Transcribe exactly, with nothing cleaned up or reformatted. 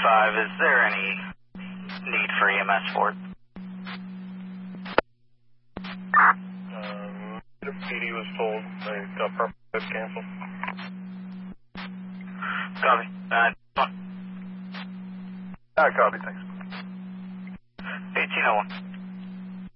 five, is there any need for E M S for it? Um, the P D was told they got purpose canceled. Copy. Uh, one. Ah, copy, thanks. eighteen oh one.